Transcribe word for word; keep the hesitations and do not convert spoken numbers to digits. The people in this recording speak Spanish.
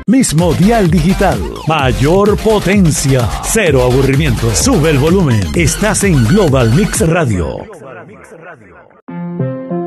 Mismo dial digital, mayor potencia, cero aburrimiento. Sube el volumen. Estás en Global Mix Radio.